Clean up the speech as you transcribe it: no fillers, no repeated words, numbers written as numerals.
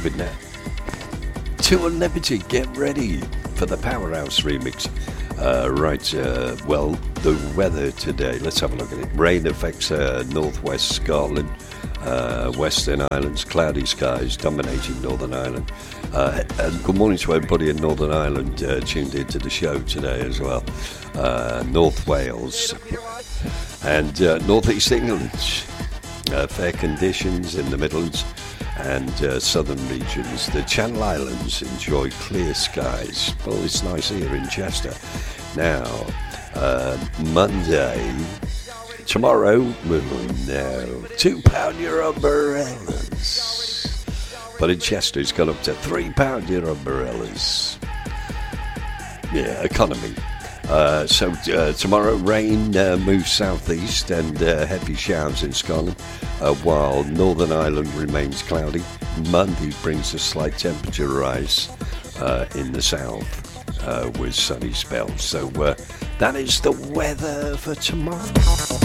loving that. Two Unlimited, get ready for the Powerhouse remix. Well, the weather today, let's have a look at it. Rain affects northwest Scotland, Western Islands, cloudy skies dominating Northern Ireland. And good morning to everybody in Northern Ireland tuned into the show today as well. North Wales and North East England. Fair conditions in the Midlands and southern regions. The Channel Islands enjoy clear skies. Well, it's nice here in Chester. Now, Monday, tomorrow, £2 your umbrellas. But in Chester, it's gone up to £3 your umbrellas. Yeah, economy. So tomorrow, rain moves southeast and heavy showers in Scotland, while Northern Ireland remains cloudy. Monday brings a slight temperature rise in the south with sunny spells. So that is the weather for tomorrow.